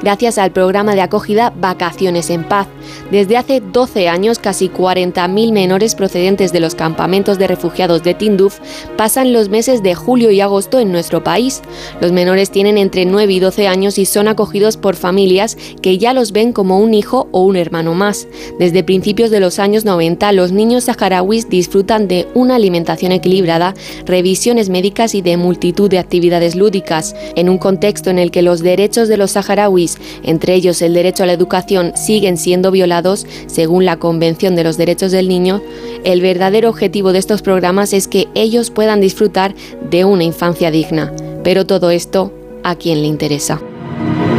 gracias al programa de acogida Vacaciones en Paz. Desde hace 12 años, casi 40.000 menores procedentes de los campamentos de refugiados de Tinduf pasan los meses de julio y agosto en nuestro país. Los menores tienen entre 9 y 12 años y son acogidos por familias que ya los ven como un hijo o un hermano más. Desde principios de los años 90, los niños saharauis disfrutan de una alimentación equilibrada, revisiones médicas y de multitud de actividades lúdicas. En un contexto en el que los derechos de los saharauis, entre ellos el derecho a la educación, siguen siendo violados, según la Convención de los Derechos del Niño, el verdadero objetivo de estos programas es que ellos puedan disfrutar de una infancia digna. Pero todo esto, ¿a quién le interesa?